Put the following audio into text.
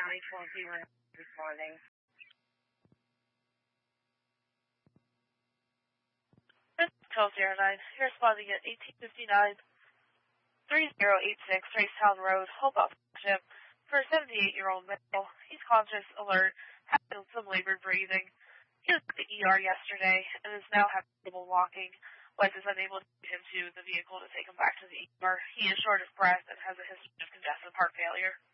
County 12 responding. This is 1209. You're responding at 1859 3086 Racetown Road, Hopewell Township, for a 78-year-old male. He's conscious, alert, having some labored breathing. He was at the ER yesterday and is now having trouble walking. Wes is unable to get him to the vehicle to take him back to the ER. He is short of breath and has a history of congestive heart failure.